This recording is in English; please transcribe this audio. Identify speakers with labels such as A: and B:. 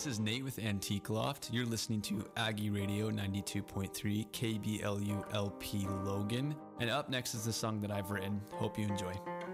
A: This is Nate with Antique Loft. You're listening to Aggie Radio 92.3 KBLU LP Logan. And up next is the song that I've written. Hope you enjoy.